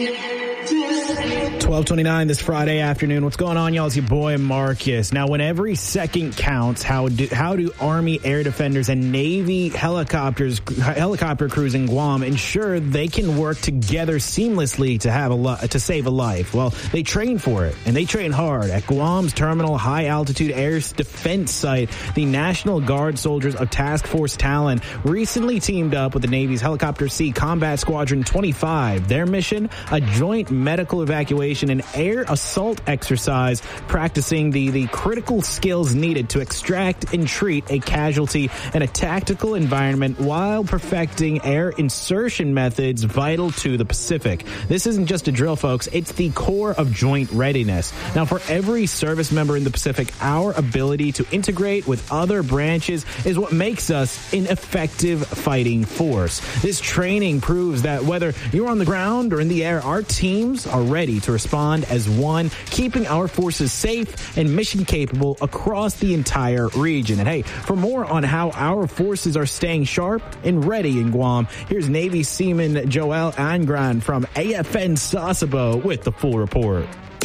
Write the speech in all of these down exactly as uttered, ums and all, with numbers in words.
twelve twenty-nine this Friday afternoon. What's going on, y'all? It's your boy Marcus. Now, when every second counts, how do how do Army air defenders and Navy helicopters helicopter crews in Guam ensure they can work together seamlessly to have a lo- to save a life? Well, they train for it, and they train hard at Guam's Terminal High Altitude Air Defense Site. The National Guard soldiers of Task Force Talon recently teamed up with the Navy's Helicopter C Combat Squadron twenty-five. Their mission: a joint medical evacuation and air assault exercise, practicing the, the critical skills needed to extract and treat a casualty in a tactical environment while perfecting air insertion methods vital to the Pacific. This isn't just a drill, folks. It's the core of joint readiness. Now, for every service member in the Pacific, our ability to integrate with other branches is what makes us an effective fighting force. This training proves that whether you're on the ground or in the air, our teams are ready to respond as one, keeping our forces safe and mission capable across the entire region. And hey, for more on how our forces are staying sharp and ready in Guam, here's Navy Seaman Joel Angran from A F N Sasebo with the full report.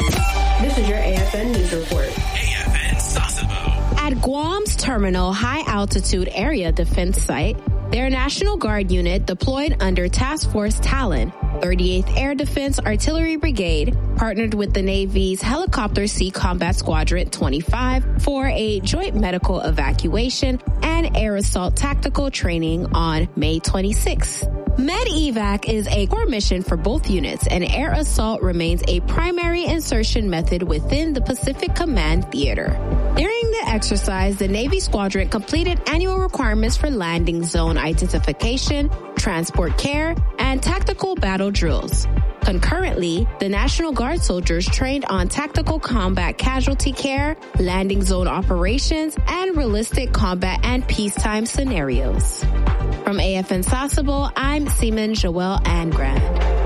This is your A F N News Report. A F N Sasebo. At Guam's Terminal High Altitude Area Defense Site, their National Guard unit deployed under Task Force Talon, thirty-eighth Air Defense Artillery Brigade, partnered with the Navy's Helicopter C Combat Squadron twenty-five for a joint medical evacuation and air assault tactical training on May twenty-sixth. MedEvac is a core mission for both units, and air assault remains a primary insertion method within the Pacific Command Theater. During the exercise, the Navy squadron completed annual requirements for landing zone identification, transport care, and tactical battle drills. Concurrently, the National Guard soldiers trained on tactical combat casualty care, landing zone operations, and realistic combat and peacetime scenarios. From A F N Sasebo, I'm Seaman Joelle Angran.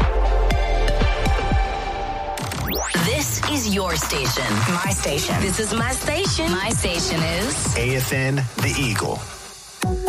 This is your station. My station. This is my station. My station is A F N The Eagle.